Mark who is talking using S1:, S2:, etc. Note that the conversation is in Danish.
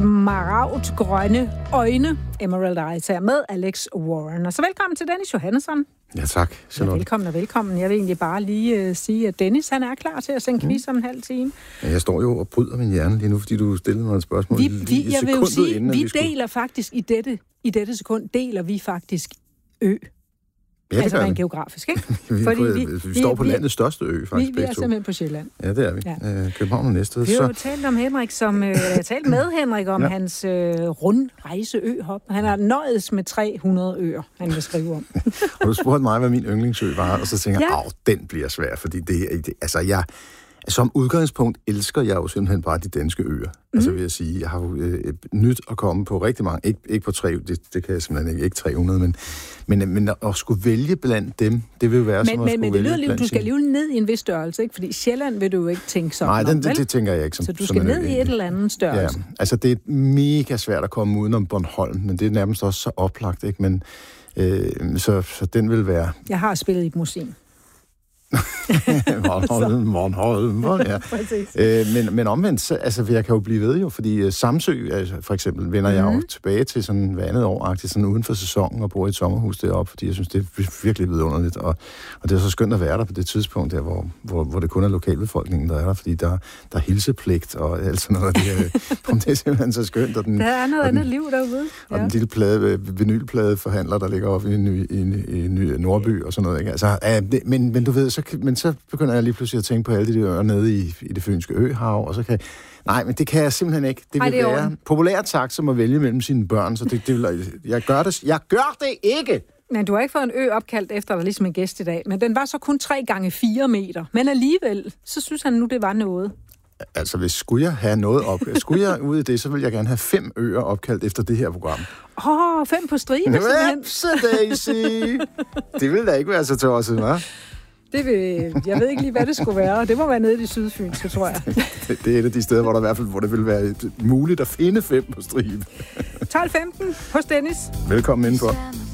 S1: smaragd grønne øjne. Emerald Eyes her med Alex Warren. Og så velkommen til Dennis Johannesson.
S2: Ja, tak.
S1: Ja, velkommen. Jeg vil egentlig bare lige sige, at Dennis han er klar til at sende quiz om en halv time.
S2: Ja, jeg står jo og bryder min hjerne lige nu, fordi du stillede mig et spørgsmål.
S1: Jeg vil jo sige, vi deler faktisk i dette sekund, deler vi faktisk ø.
S2: Ja,
S1: altså rent geografisk, ikke?
S2: vi står på landets største ø, faktisk.
S1: Vi er simpelthen på Sjælland.
S2: Ja, det er vi. Ja. København og Næstved.
S1: Vi har jo talt om Henrik, jeg har talt med Henrik om hans rundrejseøhop. Han har nøjes med 300 øer, han vil skrive om.
S2: Og du spurgte mig, hvad min yndlingsø var, og så tænker jeg, den bliver svær, fordi som udgangspunkt elsker jeg jo simpelthen bare de danske øer. Altså vil jeg sige, jeg har jo nyt at komme på rigtig mange, ikke på 3, det kan jeg simpelthen ikke 300, men at skulle vælge blandt dem, det vil jo være som at skulle vælge blandt du
S1: skal alligevel ned i en vis størrelse, ikke? Fordi Sjælland vil du jo ikke tænke sådan.
S2: Nej, det tænker jeg ikke som.
S1: Så du skal ned i et eller andet størrelse.
S2: Ja, altså det er mega svært at komme udenom Bornholm, men det er nærmest også så oplagt, ikke? Men så den vil være.
S1: Jeg har spillet i et museum.
S2: Bornholm, ja. Men omvendt, altså jeg kan jo blive ved jo, fordi Samsø, altså, for eksempel, vender jeg jo tilbage til sådan hver andet år-agtigt, sådan uden for sæsonen, og bor i et sommerhus deroppe, fordi jeg synes, det er virkelig vidunderligt, og det er så skønt at være der på det tidspunkt der, hvor det kun er lokalbefolkningen, der er der, fordi der er hilsepligt og alt sådan noget. Det er simpelthen så skønt. Og
S1: der er noget andet liv derude.
S2: Og den lille vinylpladeforhandler, der ligger oppe i Nordby og sådan noget. Ikke? Altså, men du ved, så begynder jeg lige pludselig at tænke på alle de øer nede i det fynske øhav, og så kan nej, men det kan jeg simpelthen ikke. Det vil være populært sagt, som at vælge mellem sine børn, så jeg gør det ikke!
S1: Men du har ikke fået en ø opkaldt efter dig, ligesom en gæst i dag, men den var så kun 3x4 meter. Men alligevel, så synes han nu, det var noget.
S2: Altså, skulle jeg have noget skulle jeg ud i det, så vil jeg gerne have 5 øer opkaldt efter det her program.
S1: 5 på stribe, simpelthen.
S2: Daisy! Det ville da ikke være så tosset, hva'?
S1: Jeg ved ikke lige, hvad det skulle være. Det må være nede i det sydfynske, tror jeg.
S2: Det er et af de steder, hvor der i hvert fald hvor det vil være muligt at finde 5 på stribe.
S1: 12:15 hos Dennis.
S2: Velkommen indenfor.